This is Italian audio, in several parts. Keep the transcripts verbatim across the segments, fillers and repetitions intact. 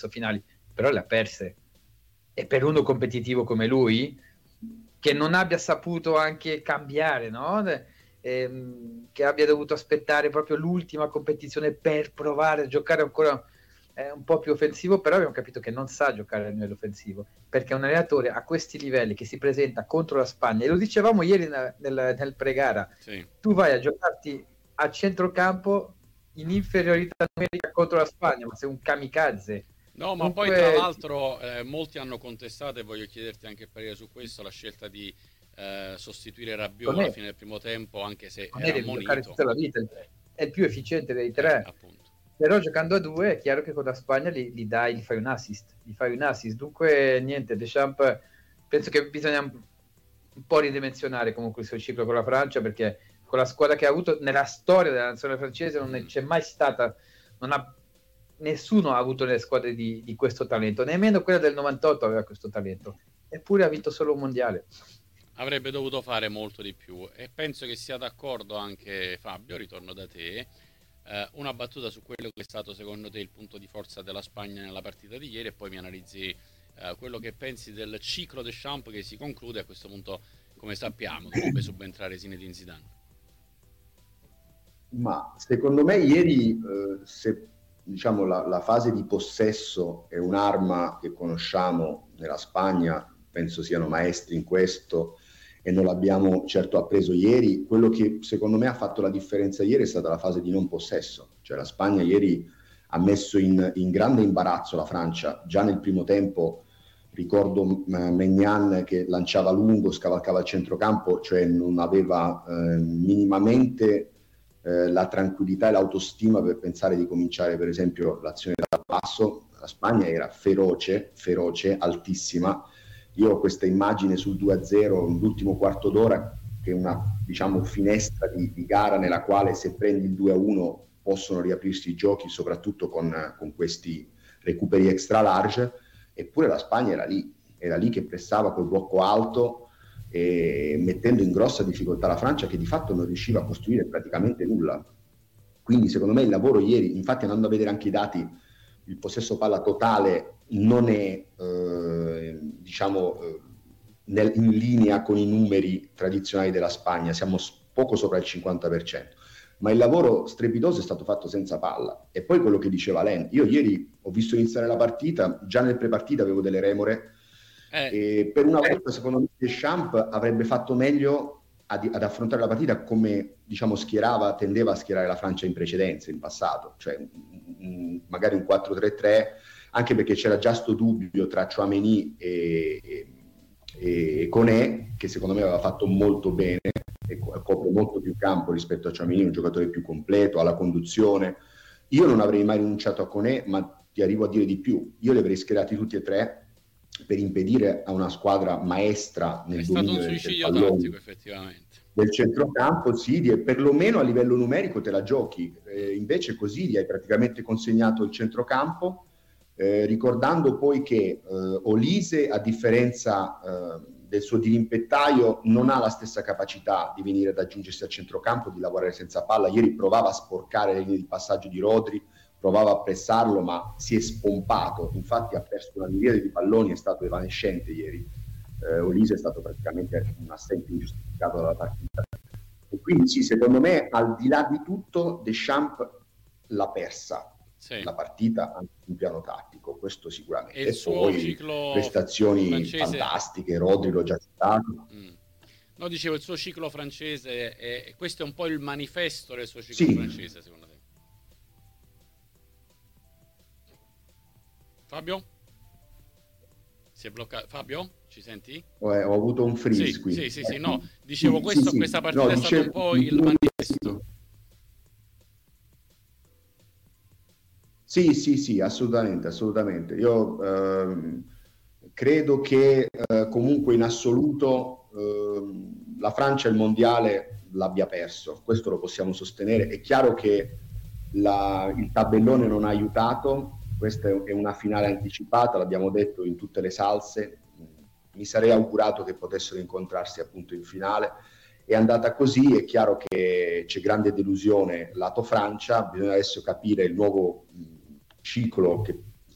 perso finali, però le ha perse. E per uno competitivo come lui, che non abbia saputo anche cambiare, no? Ehm, che abbia dovuto aspettare proprio l'ultima competizione per provare a giocare ancora eh, un po' più offensivo, però abbiamo capito che non sa giocare a livello offensivo, perché un allenatore a questi livelli che si presenta contro la Spagna, e lo dicevamo ieri nel, nel, nel pre-gara, sì. tu vai a giocarti a centrocampo in inferiorità numerica contro la Spagna, ma sei un kamikaze. No, ma Dunque, poi tra l'altro eh, molti hanno contestato, e voglio chiederti anche il parere su questo, la scelta di eh, sostituire Rabiot alla fine del primo tempo, anche se non era è, devi giocare ammonito. tutta la vita, è il più efficiente dei Eh, tre. appunto. Però giocando a due è chiaro che con la Spagna gli, gli dai, gli fai un assist, gli fai un assist. Dunque niente, Deschamps penso che bisogna un po' ridimensionare comunque il suo ciclo con la Francia, perché con la squadra che ha avuto nella storia della nazionale francese non Mm. c'è mai stata, non ha, nessuno ha avuto nelle squadre di, di questo talento, nemmeno quella del novantotto aveva questo talento, eppure ha vinto solo un mondiale. Avrebbe dovuto fare molto di più, e penso che sia d'accordo anche Fabio. Ritorno da te. Eh, una battuta su quello che è stato secondo te il punto di forza della Spagna nella partita di ieri, e poi mi analizzi eh, quello che pensi del ciclo Deschamps che si conclude. A questo punto, come sappiamo, dovrebbe subentrare Zinedine Zidane. Ma secondo me ieri, eh, se diciamo la, la fase di possesso è un'arma che conosciamo nella Spagna, penso siano maestri in questo e non l'abbiamo certo appreso ieri. Quello che secondo me ha fatto la differenza ieri è stata la fase di non possesso, cioè la Spagna ieri ha messo in, in grande imbarazzo la Francia. Già nel primo tempo ricordo eh, Maignan che lanciava lungo, scavalcava il centrocampo, cioè non aveva eh, minimamente eh, la tranquillità e l'autostima per pensare di cominciare per esempio l'azione dal basso. La Spagna era feroce, feroce, altissima. Io ho questa immagine sul due a zero, l'ultimo quarto d'ora, che è una, diciamo, finestra di, di gara nella quale se prendi il due a uno possono riaprirsi i giochi, soprattutto con, con questi recuperi extra large, eppure la Spagna era lì, era lì che pressava col blocco alto, e mettendo in grossa difficoltà la Francia, che di fatto non riusciva a costruire praticamente nulla. Quindi secondo me il lavoro ieri, infatti andando a vedere anche i dati, il possesso palla totale non è eh, diciamo eh, nel, in linea con i numeri tradizionali della Spagna, siamo poco sopra il cinquanta per cento, ma il lavoro strepitoso è stato fatto senza palla. E poi quello che diceva Len, io ieri ho visto iniziare la partita, già nel pre-partita avevo delle remore, eh. e per una volta secondo me Deschamps avrebbe fatto meglio ad, ad affrontare la partita come diciamo schierava, tendeva a schierare la Francia in precedenza, in passato, cioè mh, magari un quattro tre tre, anche perché c'era già sto dubbio tra Tchouaméni e, e, e Koné, che secondo me aveva fatto molto bene e copre molto più campo rispetto a Tchouaméni, un giocatore più completo, alla conduzione. Io non avrei mai rinunciato a Koné, ma ti arrivo a dire di più, io li avrei schierati tutti e tre per impedire a una squadra maestra nel è stato un suicidio tattico effettivamente del centrocampo, sì, e perlomeno a livello numerico te la giochi, eh, invece così gli hai praticamente consegnato il centrocampo, eh, ricordando poi che eh, Olise, a differenza eh, del suo dirimpettaio, non ha la stessa capacità di venire ad aggiungersi al centrocampo, di lavorare senza palla. Ieri provava a sporcare le linee di passaggio di Rodri, provava a pressarlo, ma si è spompato, infatti ha perso una miriade di palloni, è stato evanescente ieri. Eh, Olise è stato praticamente un assente ingiustificato dalla partita, e quindi sì, secondo me al di là di tutto Deschamps l'ha persa, sì, la partita anche sul piano tattico, questo sicuramente, e, e poi ciclo prestazioni francese... fantastiche. Rodri l'ho già citato. mm. No, dicevo, il suo ciclo francese è... questo è un po' il manifesto del suo ciclo sì. francese, secondo te? Fabio? Si è bloccato? Fabio? Ci senti? Ho, ho avuto un freeze sì, qui. Sì, sì, sì, no. Dicevo, sì, questo, sì, questa partita no, è dicevo, stato un po' il manifesto. Sì, sì, sì, assolutamente, assolutamente. Io ehm, credo che eh, comunque in assoluto ehm, la Francia il mondiale l'abbia perso, questo lo possiamo sostenere. È chiaro che la, il tabellone non ha aiutato, questa è una finale anticipata, l'abbiamo detto in tutte le salse, mi sarei augurato che potessero incontrarsi appunto in finale. È andata così, è chiaro che c'è grande delusione lato Francia, bisogna adesso capire il nuovo ciclo che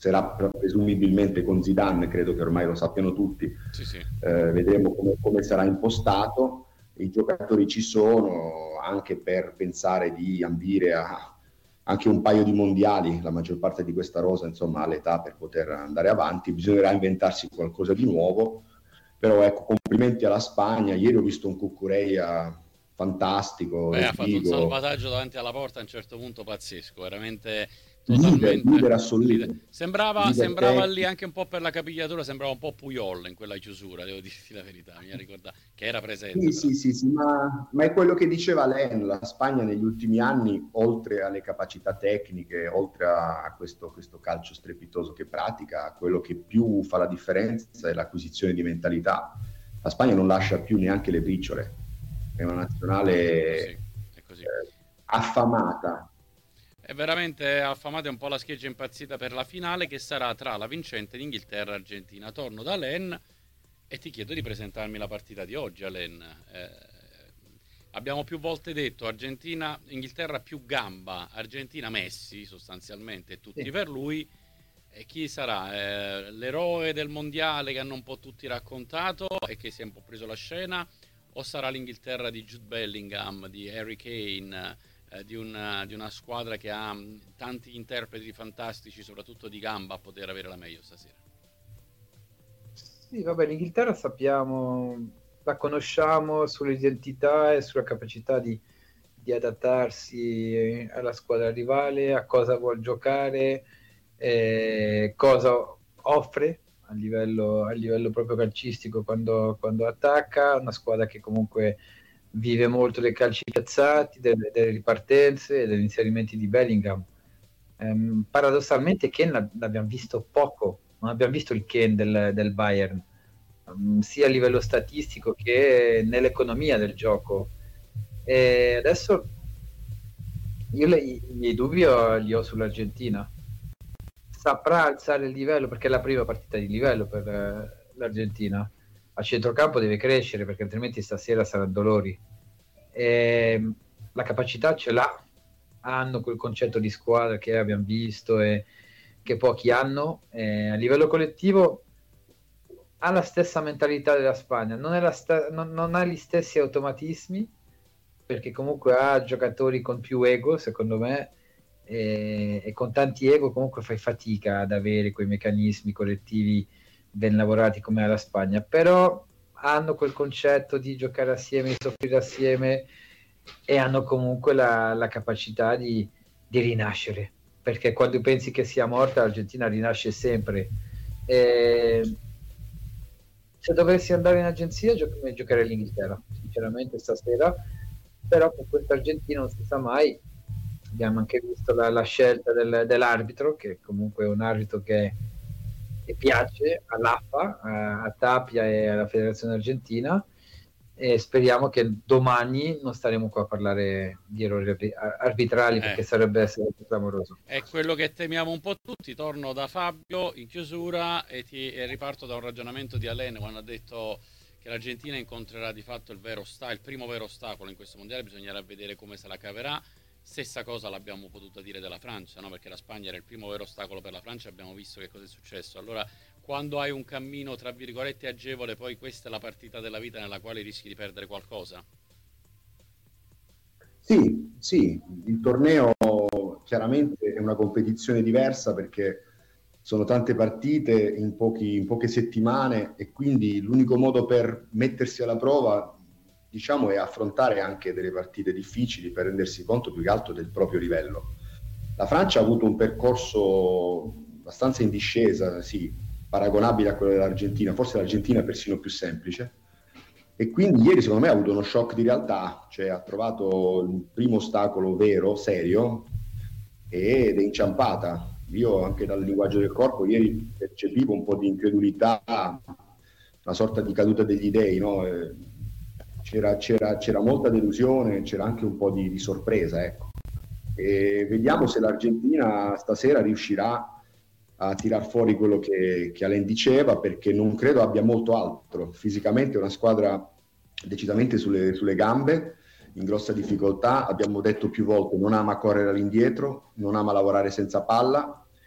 sarà presumibilmente con Zidane, credo che ormai lo sappiano tutti. Sì, sì. Eh, vedremo come, come sarà impostato. I giocatori ci sono anche per pensare di ambire a anche un paio di mondiali. La maggior parte di questa rosa, insomma, ha l'età per poter andare avanti. Bisognerà inventarsi qualcosa di nuovo, però ecco, complimenti alla Spagna. Ieri ho visto un Cucurella fantastico. Beh, ha fatto un Figo. salvataggio davanti alla porta a un certo punto pazzesco, veramente Leader, totalmente leader assoluto. leader. Sembrava, Leader sembrava tecnico. lì anche un po' per la capigliatura, sembrava un po' Puyol in quella chiusura, devo dirti la verità, mi ha ricordato che era presente. Sì, sì, sì, sì, ma, ma è quello che diceva Len. La Spagna negli ultimi anni, oltre alle capacità tecniche, oltre a questo, questo calcio strepitoso che pratica, quello che più fa la differenza è l'acquisizione di mentalità. La Spagna non lascia più neanche le briciole, è una nazionale È così, è così. Eh, affamata. È veramente affamata, è un po' la scheggia impazzita per la finale, che sarà tra la vincente d'Inghilterra e Argentina. Torno da Len e ti chiedo di presentarmi la partita di oggi, Len. Eh, abbiamo più volte detto Argentina, Inghilterra più gamba, Argentina Messi sostanzialmente, tutti Sì. per lui. E chi sarà? Eh, l'eroe del mondiale che hanno un po' tutti raccontato e che si è un po' preso la scena? O sarà l'Inghilterra di Jude Bellingham, di Harry Kane, eh, di, una, di una squadra che ha mh, tanti interpreti fantastici, soprattutto di gamba, a poter avere la meglio stasera? Sì, vabbè, l'Inghilterra sappiamo, la conosciamo sull'identità e sulla capacità di, di adattarsi alla squadra rivale, a cosa vuol giocare, eh, cosa offre a livello, a livello proprio calcistico quando, quando attacca. Una squadra che comunque vive molto dei calci piazzati, delle, delle ripartenze e degli inserimenti di Bellingham. Ehm, paradossalmente Kane l'abbiamo visto poco, non abbiamo visto il Kane del, del Bayern, um, sia a livello statistico che nell'economia del gioco. E adesso io le, i miei dubbi ho, li ho sull'Argentina. Saprà alzare il livello, perché è la prima partita di livello per eh, l'Argentina. A centrocampo deve crescere, perché altrimenti stasera saranno dolori. E la capacità ce l'ha, hanno quel concetto di squadra che abbiamo visto e che pochi hanno. E a livello collettivo ha la stessa mentalità della Spagna, non, è la sta- non, non ha gli stessi automatismi, perché comunque ha giocatori con più ego, secondo me, e, e con tanti ego comunque fai fatica ad avere quei meccanismi collettivi ben lavorati come ha la Spagna, però hanno quel concetto di giocare assieme, di soffrire assieme, e hanno comunque la, la capacità di, di rinascere, perché quando pensi che sia morta l'Argentina rinasce sempre. E se dovessi andare in agenzia gio- giocherei l'Inghilterra sinceramente stasera, però con questa Argentina non si sa mai. Abbiamo anche visto la, la scelta del, dell'arbitro, che comunque è un arbitro che, che piace all'A F A, a, a Tapia e alla Federazione Argentina, e speriamo che domani non staremo qua a parlare di errori arbi- arbitrali, perché Eh. sarebbe essere clamoroso. È quello che temiamo un po' tutti. Torno da Fabio in chiusura e, ti, e riparto da un ragionamento di Alain quando ha detto che l'Argentina incontrerà di fatto il vero sta, il primo vero ostacolo in questo mondiale. Bisognerà vedere come se la caverà. Stessa cosa l'abbiamo potuta dire della Francia, no? Perché la Spagna era il primo vero ostacolo per la Francia, abbiamo visto che cosa è successo. Allora, quando hai un cammino tra virgolette agevole, poi questa è la partita della vita nella quale rischi di perdere qualcosa. Sì, sì, il torneo chiaramente è una competizione diversa, perché sono tante partite in, pochi, in poche settimane, e quindi l'unico modo per mettersi alla prova, diciamo, è affrontare anche delle partite difficili per rendersi conto più che altro del proprio livello. La Francia ha avuto un percorso abbastanza in discesa, sì, paragonabile a quello dell'Argentina, forse l'Argentina è persino più semplice, e quindi ieri secondo me ha avuto uno shock di realtà, cioè ha trovato il primo ostacolo vero, serio, ed è inciampata. Io anche dal linguaggio del corpo ieri percepivo un po' di incredulità, una sorta di caduta degli dei, no? C'era, c'era, c'era molta delusione, c'era anche un po' di, di sorpresa, ecco. E vediamo se l'Argentina stasera riuscirà a tirar fuori quello che, che Alain diceva, perché non credo abbia molto altro. Fisicamente è una squadra decisamente sulle, sulle gambe, in grossa difficoltà. Abbiamo detto più volte, non ama correre all'indietro, non ama lavorare senza palla,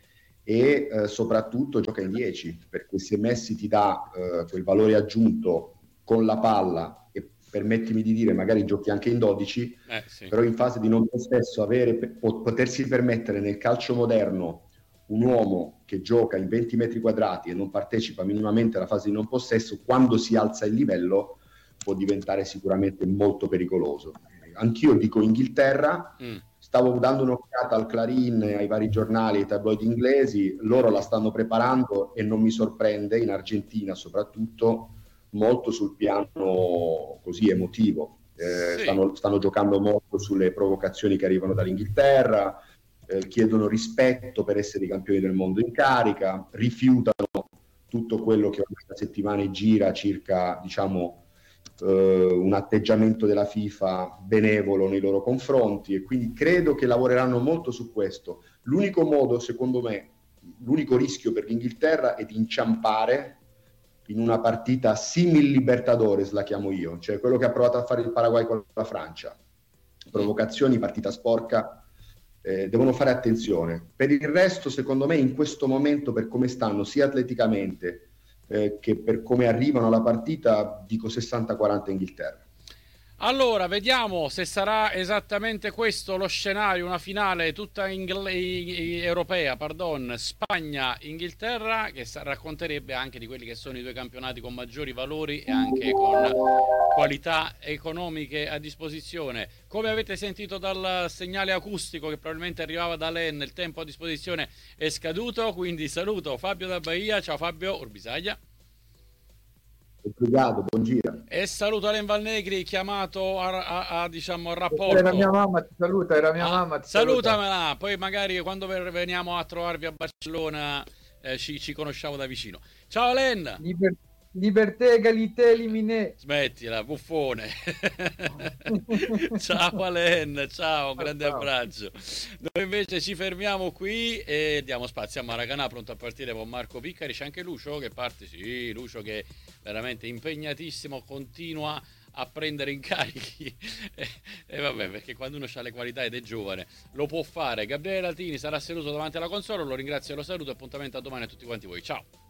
e eh, soprattutto gioca in dieci, perché se Messi ti dà eh, quel valore aggiunto con la palla, e permettimi di dire magari giochi anche in dodici, eh, sì. però in fase di non possesso avere, potersi permettere nel calcio moderno un uomo che gioca in venti metri quadrati e non partecipa minimamente alla fase di non possesso, quando si alza il livello può diventare sicuramente molto pericoloso. Anch'io dico Inghilterra, mm. stavo dando un'occhiata al Clarín, ai vari giornali, ai tabloidi inglesi, loro la stanno preparando e non mi sorprende, in Argentina soprattutto, molto sul piano così emotivo. Eh, sì. stanno, stanno giocando molto sulle provocazioni che arrivano dall'Inghilterra, eh, chiedono rispetto per essere i campioni del mondo in carica, rifiutano tutto quello che ormai da settimane gira circa, diciamo, un atteggiamento della FIFA benevolo nei loro confronti, e quindi credo che lavoreranno molto su questo. L'unico modo, secondo me, l'unico rischio per l'Inghilterra è di inciampare in una partita simil Libertadores, la chiamo io, cioè quello che ha provato a fare il Paraguay con la Francia, provocazioni, partita sporca. Eh, devono fare attenzione. Per il resto, secondo me, in questo momento, per come stanno sia atleticamente Eh, che per come arrivano alla partita, dico sessanta quaranta Inghilterra. Allora, vediamo se sarà esattamente questo lo scenario, una finale tutta ingle- europea, pardon, Spagna-Inghilterra, che sa- racconterebbe anche di quelli che sono i due campionati con maggiori valori e anche con qualità economiche a disposizione. Come avete sentito dal segnale acustico che probabilmente arrivava da Len, il tempo a disposizione è scaduto, quindi saluto Fabio da Bahia. Ciao Fabio Orbisaglia. Obrigado, buon giro. E saluto Alen Valnegri, chiamato a, a, a diciamo a rapporto. Era mia mamma, ti saluta, era mia ah, mamma. Ti salutamela, saluta. Poi magari quando veniamo a trovarvi a Barcellona eh, ci, ci conosciamo da vicino. Ciao Alen. Liber- libertà, egalité, eliminé. Smettila, buffone. Ciao Alen, ciao, un grande ciao. abbraccio. Noi invece ci fermiamo qui e diamo spazio a Maracanã, pronto a partire con Marco Piccari. C'è anche Lucio che parte, sì, Lucio che è veramente impegnatissimo, continua a prendere incarichi e, e vabbè, perché quando uno ha le qualità ed è giovane lo può fare. Gabriele Latini sarà seduto davanti alla console, lo ringrazio e lo saluto, appuntamento a domani a tutti quanti voi, ciao.